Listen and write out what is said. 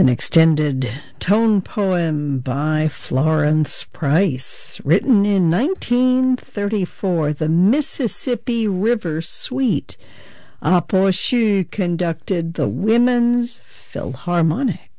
An extended tone poem by Florence Price, written in 1934, the Mississippi River Suite. Apo Shu conducted the Women's Philharmonic.